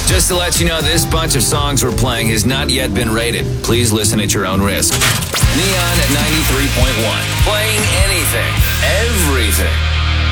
Just to let you know, this bunch of songs we're playing has not yet been rated. Please listen at your own risk. Neon at 93.1. Playing anything, everything.